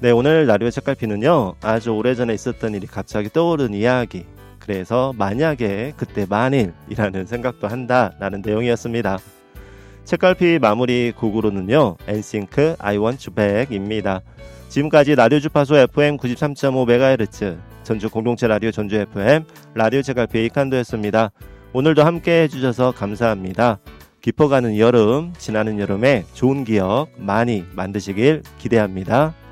네, 오늘 라디오 책갈피는요, 아주 오래전에 있었던 일이 갑자기 떠오른 이야기, 그래서 만약에 그때 만일이라는 생각도 한다라는 내용이었습니다. 책갈피 마무리 곡으로는요, 엔싱크 I Want You Back입니다. 지금까지 라디오 주파수 FM 93.5MHz 전주 공동체 라디오 전주 FM 라디오 책갈피 이칸도였습니다. 오늘도 함께 해주셔서 감사합니다. 깊어가는 여름, 지나는 여름에 좋은 기억 많이 만드시길 기대합니다.